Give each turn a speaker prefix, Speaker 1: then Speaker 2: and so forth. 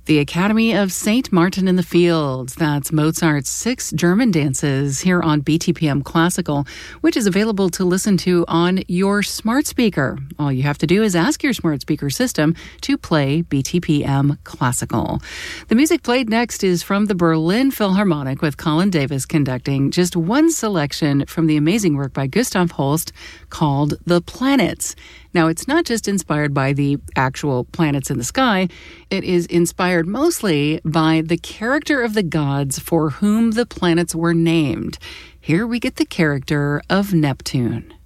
Speaker 1: The Academy of St. Martin in the Fields. That's Mozart's 6 German dances here on BTPM Classical, which is available to listen to on your smart speaker. All you have to do is ask your smart speaker system to play BTPM Classical. The music played next is from the Berlin Philharmonic with Colin Davis conducting just one selection from the amazing work by Gustav Holst called The Planets. Now, it's not just inspired by the actual planets in the sky. It is inspired mostly by the character of the gods for whom the planets were named. Here we get the character of Neptune.